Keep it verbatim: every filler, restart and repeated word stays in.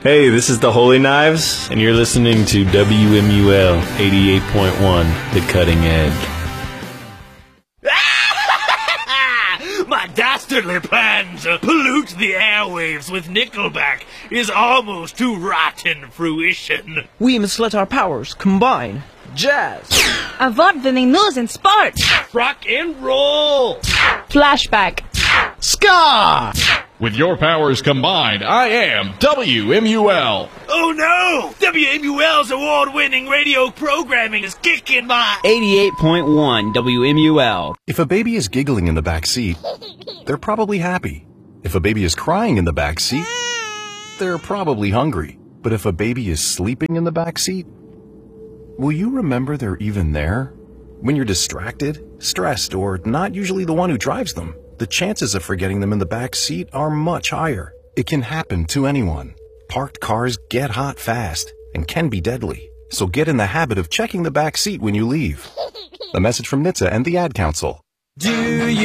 Hey, this is the Holy Knives, and you're listening to W M U L eighty-eight point one, The Cutting Edge. My dastardly plan to pollute the airwaves with Nickelback is almost to rotten fruition. We must let our powers combine. Jazz. Award-winning news and sports. Rock and roll. Flashback. Ska! With your powers combined, I am W M U L. Oh no! W M U L's award-winning radio programming is kicking my... eighty-eight point one W M U L. If a baby is giggling in the back seat, they're probably happy. If a baby is crying in the back seat, they're probably hungry. But if a baby is sleeping in the back seat, will you remember they're even there? When you're distracted, stressed, or not usually the one who drives them, the chances of forgetting them in the back seat are much higher. It can happen to anyone. Parked cars get hot fast and can be deadly. So get in the habit of checking the back seat when you leave. A message from N H T S A and the Ad Council. Do you